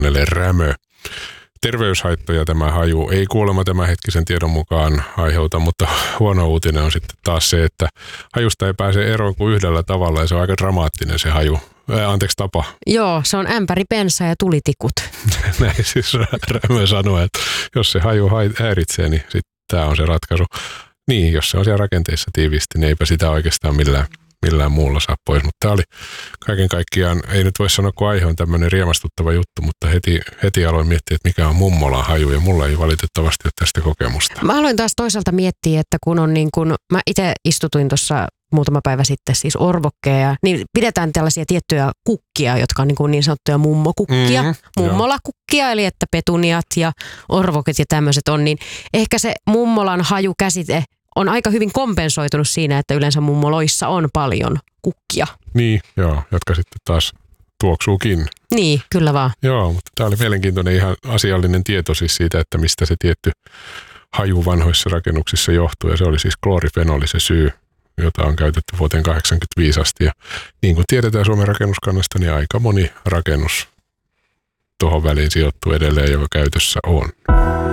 rämö. Terveyshaittoja tämä haju ei kuulemma tämänhetkisen tiedon mukaan aiheuta, mutta huono uutinen on sitten taas se, että hajusta ei pääse eroon kuin yhdellä tavalla ja se on aika dramaattinen se haju. Tapa. Joo, se on ämpäri bensaa ja tulitikut. Näin siis rämö sanoo, että jos se haju häiritsee, niin sitten tämä on se ratkaisu. Niin, jos se on siellä rakenteissa tiivisti, niin eipä sitä oikeastaan millään muulla saa pois. Mutta tämä oli kaiken kaikkiaan, ei nyt voi sanoa, kun aihe on tämmöinen riemastuttava juttu, mutta heti aloin miettiä, että mikä on mummolan haju, ja mulla ei valitettavasti ole tästä kokemusta. Mä aloin taas toisaalta miettiä, että kun on niin kuin, mä itse istutuin tuossa muutama päivä sitten siis orvokkeja, niin pidetään tällaisia tiettyjä kukkia, jotka on niin sanottuja mummokukkia, mummolakukkia, eli että petuniat ja orvokit ja tämmöiset on, niin ehkä se mummolan hajukäsite on aika hyvin kompensoitunut siinä, että yleensä mummoloissa on paljon kukkia. Niin, joo, jotka sitten taas tuoksuukin. Niin, kyllä vaan. Joo, mutta tämä oli mielenkiintoinen ihan asiallinen tieto siis siitä, että mistä se tietty haju vanhoissa rakennuksissa johtuu. Ja se oli siis kloorifenoli se syy, jota on käytetty vuoteen 1985 asti. Ja niin kuin tiedetään Suomen rakennuskannasta, niin aika moni rakennus tuohon väliin sijoittuu edelleen, joka käytössä on.